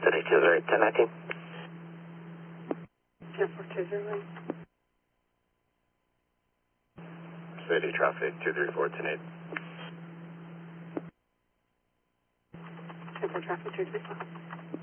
City 208, 1019. 10208. City traffic 234, 108. 10 traffic 235.